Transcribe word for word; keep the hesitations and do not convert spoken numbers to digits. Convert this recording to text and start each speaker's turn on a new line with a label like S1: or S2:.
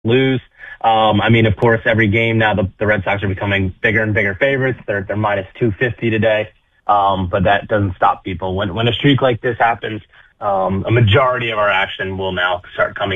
S1: lose. Um, I mean, of course, every game now the, the Red Sox are becoming bigger and bigger favorites. They're they're minus two fifty today, um, but that doesn't stop people. When when a streak like this happens, um, a majority of our action will now start coming